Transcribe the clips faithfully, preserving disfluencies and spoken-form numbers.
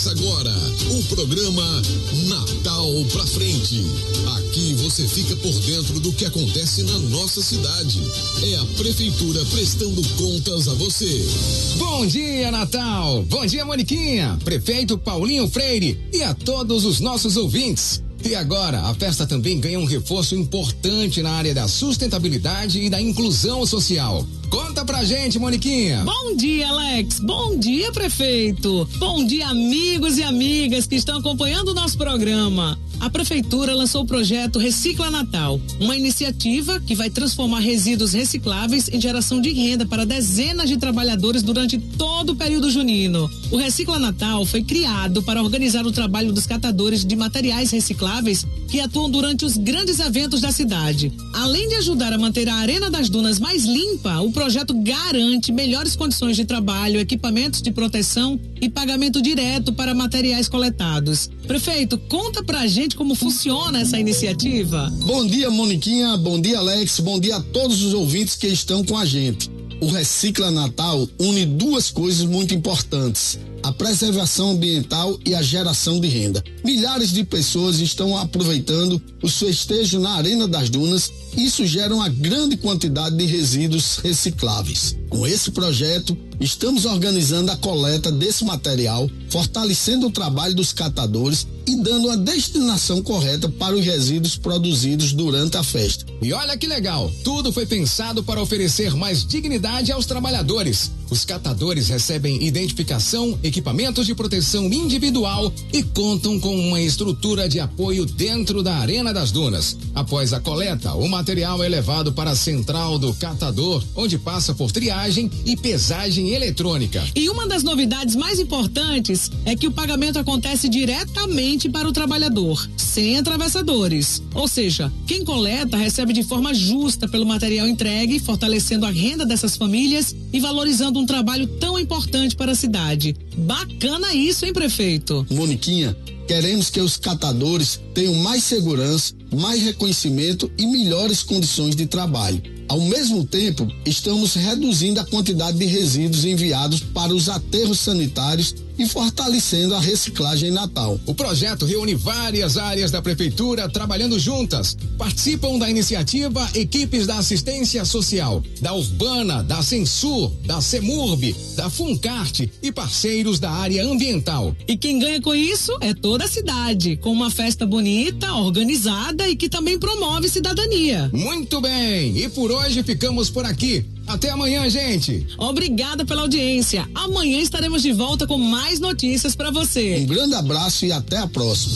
Começa agora o programa Natal pra Frente. Aqui você fica por dentro do que acontece na nossa cidade. É a Prefeitura prestando contas a você. Bom dia, Natal! Bom dia, Moniquinha, prefeito Paulinho Freire e a todos os nossos ouvintes. E agora, a festa também ganha um reforço importante na área da sustentabilidade e da inclusão social. Conta pra gente, Moniquinha. Bom dia, Alex. Bom dia, prefeito. Bom dia, amigos e amigas que estão acompanhando o nosso programa. A Prefeitura lançou o projeto Recicla Natal, uma iniciativa que vai transformar resíduos recicláveis em geração de renda para dezenas de trabalhadores durante todo o período junino. O Recicla Natal foi criado para organizar o trabalho dos catadores de materiais recicláveis que atuam durante os grandes eventos da cidade. Além de ajudar a manter a Arena das Dunas mais limpa, o projeto garante melhores condições de trabalho, equipamentos de proteção e pagamento direto para materiais coletados. Prefeito, conta pra gente como funciona essa iniciativa. Bom dia, Moniquinha, bom dia, Alex, bom dia a todos os ouvintes que estão com a gente. O Recicla Natal une duas coisas muito importantes: a preservação ambiental e a geração de renda. Milhares de pessoas estão aproveitando os festejos na Arena das Dunas e isso gera uma grande quantidade de resíduos recicláveis. Com esse projeto, estamos organizando a coleta desse material, fortalecendo o trabalho dos catadores e dando uma destinação correta para os resíduos produzidos durante a festa. E olha que legal, tudo foi pensado para oferecer mais dignidade aos trabalhadores. Os catadores recebem identificação, equipamentos de proteção individual e contam com uma estrutura de apoio dentro da Arena das Dunas. Após a coleta, o material é levado para a central do catador, onde passa por triagem e pesagem eletrônica. E uma das novidades mais importantes é que o pagamento acontece diretamente para o trabalhador, sem atravessadores. Ou seja, quem coleta recebe de forma justa pelo material entregue, fortalecendo a renda dessas famílias e valorizando um trabalho tão importante para a cidade. Bacana isso, hein, prefeito? Moniquinha, queremos que os catadores tenham mais segurança, mais reconhecimento e melhores condições de trabalho. Ao mesmo tempo, estamos reduzindo a quantidade de resíduos enviados para os aterros sanitários e fortalecendo a reciclagem em Natal. O projeto reúne várias áreas da Prefeitura trabalhando juntas. Participam da iniciativa equipes da assistência social, da Urbana, da Censur, da Semurb, da Funcarte e parceiros da área ambiental. E quem ganha com isso é toda a cidade, com uma festa bonita, organizada e que também promove cidadania. Muito bem, e por hoje ficamos por aqui. Até amanhã, gente. Obrigada pela audiência. Amanhã estaremos de volta com mais notícias para você. Um grande abraço e até a próxima.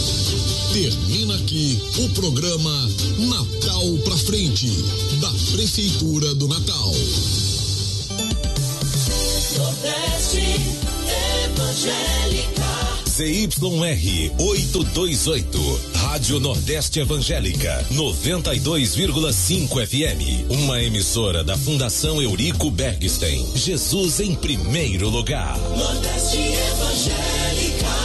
Termina aqui o programa Natal pra Frente, da Prefeitura do Natal. Nordeste Evangélica. Z Y R oitocentos e vinte e oito, Rádio Nordeste Evangélica, noventa e dois vírgula cinco F M, uma emissora da Fundação Eurico Bergstein. Jesus em primeiro lugar. Nordeste Evangélica.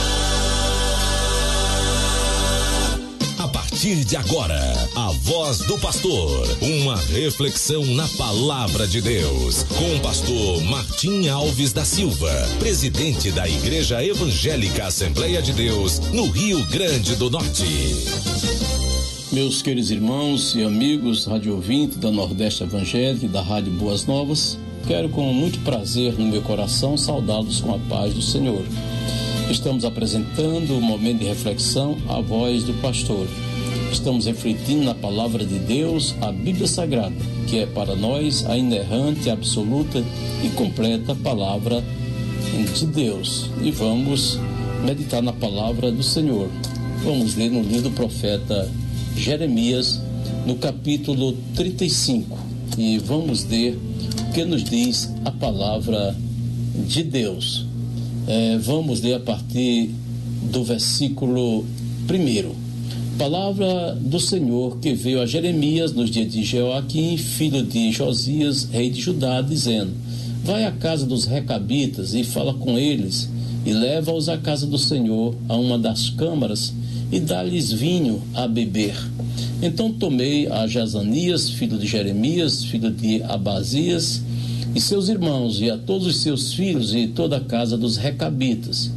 A partir de agora, a voz do pastor, uma reflexão na palavra de Deus, com o pastor Martim Alves da Silva, presidente da Igreja Evangélica Assembleia de Deus, no Rio Grande do Norte. Meus queridos irmãos e amigos rádio ouvintes da Nordeste Evangélica e da Rádio Boas Novas, quero com muito prazer no meu coração saudá-los com a paz do Senhor. Estamos apresentando o momento de reflexão, a voz do pastor. Estamos refletindo na palavra de Deus, a Bíblia Sagrada, que é para nós a inerrante, absoluta e completa palavra de Deus. E vamos meditar na palavra do Senhor. Vamos ler no livro do profeta Jeremias, no capítulo trinta e cinco. E vamos ler o que nos diz a palavra de Deus. É, vamos ler a partir do versículo primeiro. Palavra do Senhor que veio a Jeremias nos dias de Joaquim, filho de Josias, rei de Judá, dizendo: vai à casa dos recabitas e fala com eles, e leva-os à casa do Senhor, a uma das câmaras, e dá-lhes vinho a beber. Então tomei a Jazanias, filho de Jeremias, filho de Abazias, e seus irmãos, e a todos os seus filhos, e toda a casa dos recabitas,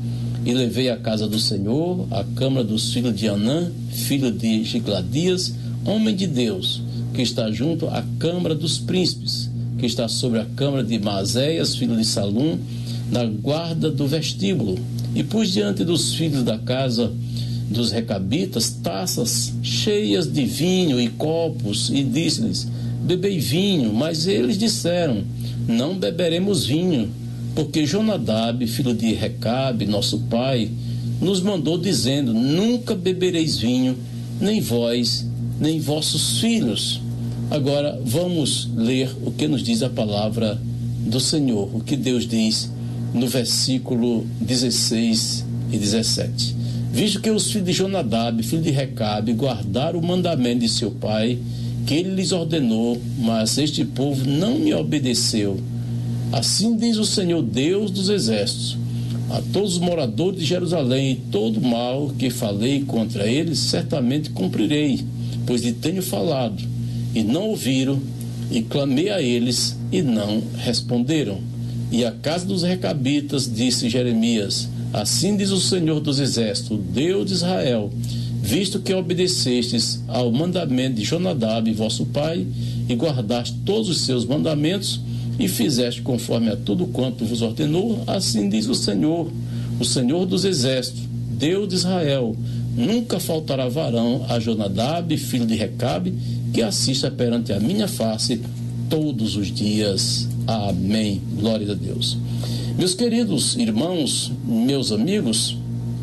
E levei à casa do Senhor a câmara dos filhos de Anã, filho de Gigladias, homem de Deus, que está junto à câmara dos príncipes, que está sobre a câmara de Maazéias, filho de Salum, na guarda do vestíbulo. E pus diante dos filhos da casa dos recabitas taças cheias de vinho e copos, e disse-lhes: bebei vinho. Mas eles disseram: não beberemos vinho, porque Jonadab, filho de Recabe, nosso pai, nos mandou dizendo: nunca bebereis vinho, nem vós, nem vossos filhos. Agora vamos ler o que nos diz a palavra do Senhor, o que Deus diz no versículo dezesseis e dezessete. Visto que os filhos de Jonadab, filho de Recabe, guardaram o mandamento de seu pai, que ele lhes ordenou, mas este povo não me obedeceu. Assim diz o Senhor Deus dos exércitos: a todos os moradores de Jerusalém, e todo o mal que falei contra eles, certamente cumprirei, pois lhe tenho falado, e não ouviram, e clamei a eles, e não responderam. E a casa dos recabitas, disse Jeremias: assim diz o Senhor dos exércitos, Deus de Israel: visto que obedecestes ao mandamento de Jonadab, vosso pai, e guardaste todos os seus mandamentos, e fizeste conforme a tudo quanto vos ordenou, assim diz o Senhor, o Senhor dos exércitos, Deus de Israel: nunca faltará varão a Jonadab, filho de Recabe, que assista perante a minha face todos os dias. Amém. Glória a Deus. Meus queridos irmãos, meus amigos,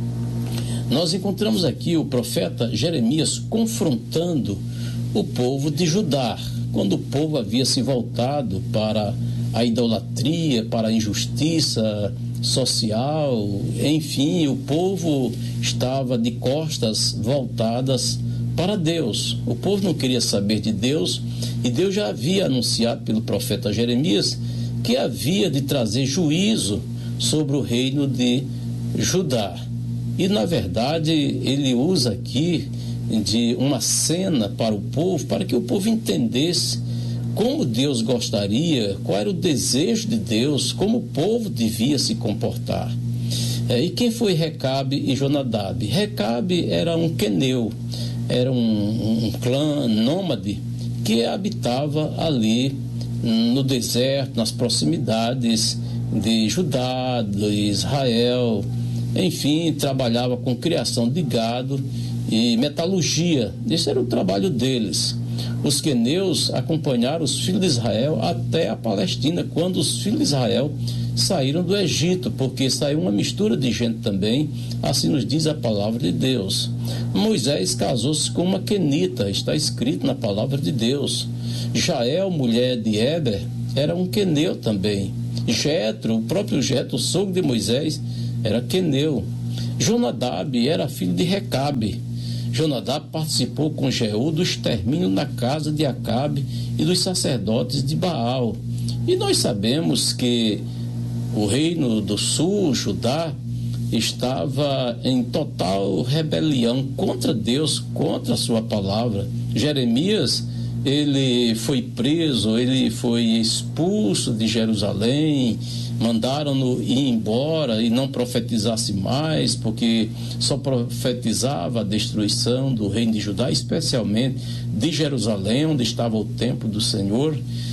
nós encontramos aqui o profeta Jeremias confrontando o povo de Judá, quando o povo havia se voltado para a idolatria, para a injustiça social, enfim, o povo estava de costas voltadas para Deus. O povo não queria saber de Deus, e Deus já havia anunciado pelo profeta Jeremias que havia de trazer juízo sobre o reino de Judá. E na verdade ele usa aqui de uma cena para o povo, para que o povo entendesse como Deus gostaria, qual era o desejo de Deus, como o povo devia se comportar. É, e quem foi Recabe e Jonadab? Recabe era um queneu, era um, um clã nômade que habitava ali no deserto, nas proximidades de Judá, de Israel, enfim, trabalhava com criação de gado e metalurgia. Esse era o trabalho deles. Os queneus acompanharam os filhos de Israel até a Palestina, quando os filhos de Israel saíram do Egito, porque saiu uma mistura de gente também, assim nos diz a palavra de Deus. Moisés casou-se com uma quenita, está escrito na palavra de Deus. Jael, mulher de Heber, era um queneu também. Jetro, o próprio Jetro, o sogro de Moisés, era queneu. Jonadab era filho de Recabe. Jonadab participou com Jeú do extermínio na casa de Acabe e dos sacerdotes de Baal. E nós sabemos que o reino do sul, Judá, estava em total rebelião contra Deus, contra a sua palavra. Jeremias, ele foi preso, ele foi expulso de Jerusalém, mandaram-no ir embora e não profetizasse mais, porque só profetizava a destruição do reino de Judá, especialmente de Jerusalém, onde estava o templo do Senhor.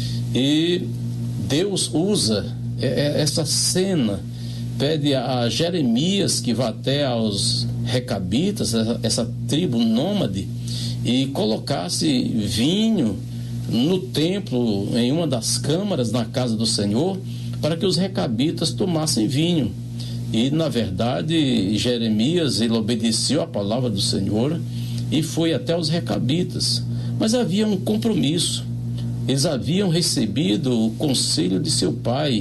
E Deus usa essa cena, pede a Jeremias que vá até aos recabitas, essa, essa tribo nômade, e colocasse vinho no templo, em uma das câmaras na casa do Senhor, para que os recabitas tomassem vinho. E na verdade Jeremias, ele obedeceu a palavra do Senhor e foi até os recabitas, mas havia um compromisso. Eles haviam recebido o conselho de seu pai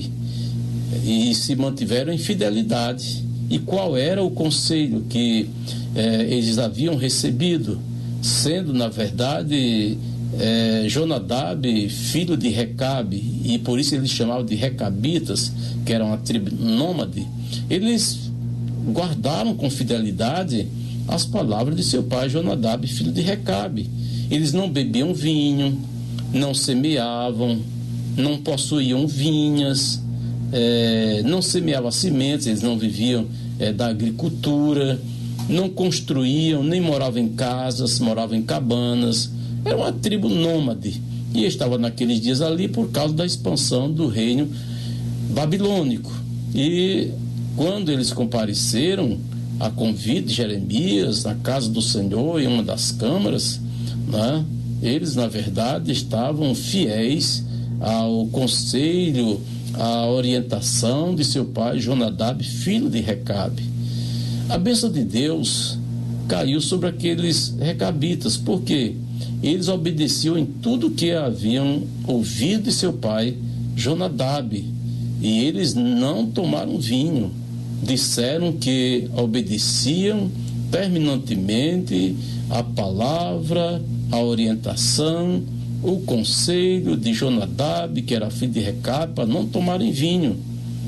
e se mantiveram em fidelidade. E qual era o conselho que eh, eles haviam recebido? Sendo na verdade É, Jonadab, filho de Recabe, e por isso eles chamavam de recabitas, que era uma tribo nômade, eles guardaram com fidelidade as palavras de seu pai Jonadab, filho de Recabe. Eles não bebiam vinho, não semeavam, não possuíam vinhas, é, não semeava sementes, eles não viviam é, da agricultura, não construíam, nem moravam em casas, moravam em cabanas. Era uma tribo nômade e estava naqueles dias ali por causa da expansão do reino babilônico. E quando eles compareceram a convite de Jeremias na casa do Senhor, em uma das câmaras, né, eles na verdade estavam fiéis ao conselho, à orientação de seu pai Jonadab, filho de Recabe. A bênção de Deus caiu sobre aqueles recabitas, porque eles obedeciam em tudo que haviam ouvido de seu pai Jonadab, e eles não tomaram vinho. Disseram que obedeciam terminantemente a palavra, a orientação, o conselho de Jonadab, que era filho de Recabe, para não tomarem vinho.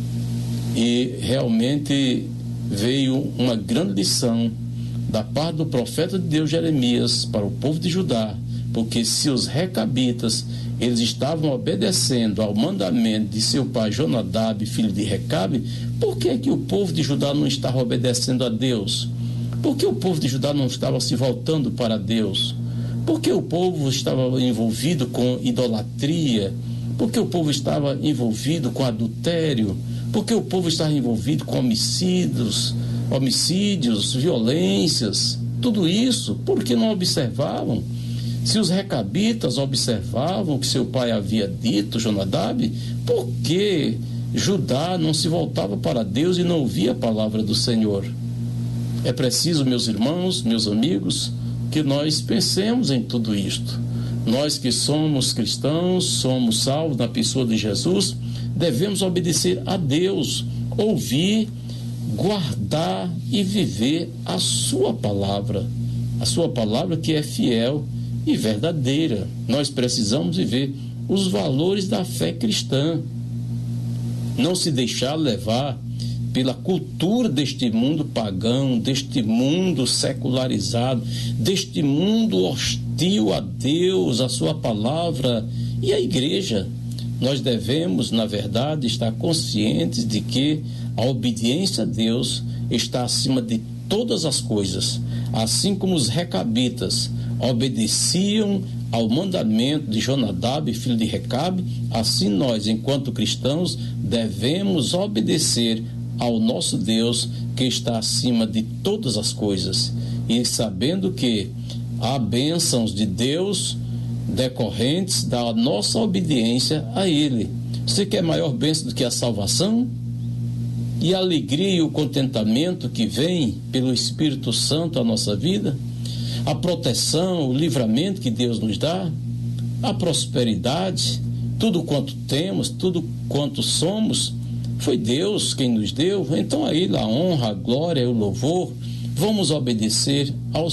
E realmente veio uma grande lição da parte do profeta de Deus Jeremias para o povo de Judá, porque se os recabitas eles estavam obedecendo ao mandamento de seu pai Jonadab, filho de Recabe, por que que o povo de Judá não estava obedecendo a Deus? Por que o povo de Judá não estava se voltando para Deus? Por que o povo estava envolvido com idolatria? Por que o povo estava envolvido com adultério? Por que o povo estava envolvido com homicídios, homicídios, violências? Tudo isso, por que não observavam? Se os recabitas observavam o que seu pai havia dito, Jonadab, por que Judá não se voltava para Deus e não ouvia a palavra do Senhor? É preciso, meus irmãos, meus amigos, que nós pensemos em tudo isto. Nós que somos cristãos, somos salvos na pessoa de Jesus, devemos obedecer a Deus, ouvir, guardar e viver a sua palavra. A sua palavra que é fiel e verdadeira. Nós precisamos viver os valores da fé cristã. Não se deixar levar pela cultura deste mundo pagão, deste mundo secularizado, deste mundo hostil a Deus, a sua palavra e a igreja. Nós devemos, na verdade, estar conscientes de que a obediência a Deus está acima de todas as coisas, assim como os recabitas obedeciam ao mandamento de Jonadab, filho de Recabe, assim nós, enquanto cristãos, devemos obedecer ao nosso Deus, que está acima de todas as coisas, e sabendo que há bênçãos de Deus decorrentes da nossa obediência a Ele. Você quer maior bênção do que a salvação? E a alegria e o contentamento que vem pelo Espírito Santo à nossa vida? A proteção, o livramento que Deus nos dá? A prosperidade? Tudo quanto temos, tudo quanto somos, foi Deus quem nos deu. Então a Ele a honra, a glória e o louvor. Vamos obedecer ao